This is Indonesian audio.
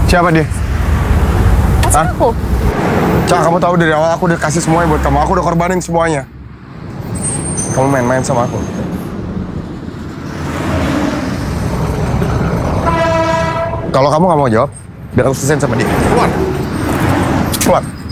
Siapa dia? Pacar aku. Cak, kamu tahu dari awal aku udah kasih semuanya buat kamu. Aku udah korbanin semuanya. Kamu main-main sama aku. Kalau kamu nggak mau jawab, biar aku selesain sama dia. Keluar. Keluar.